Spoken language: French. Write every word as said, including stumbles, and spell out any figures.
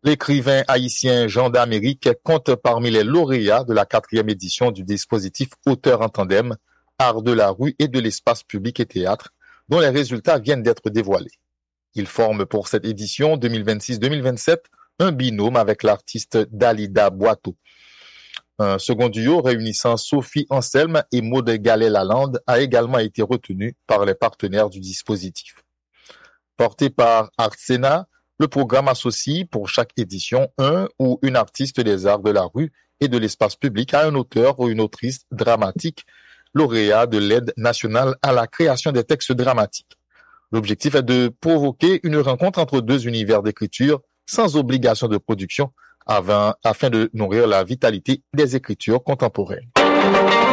L'écrivain haïtien Jean d'Amérique compte parmi les lauréats de la quatrième édition du dispositif Auteurs en tandem, Art de la rue et de l'espace public et théâtre, dont les résultats viennent d'être dévoilés. Il forme pour cette édition deux mille vingt-six deux mille vingt-sept un binôme avec l'artiste Dalida Boiteau. Un second duo réunissant Sophie Anselme et Maud Gallet-Lalande a également été retenu par les partenaires du dispositif. Porté par Artsena, le programme associe pour chaque édition un ou une artiste des arts de la rue et de l'espace public à un auteur ou une autrice dramatique, lauréat de l'aide nationale à la création des textes dramatiques. L'objectif est de provoquer une rencontre entre deux univers d'écriture sans obligation de production afin, afin de nourrir la vitalité des écritures contemporaines.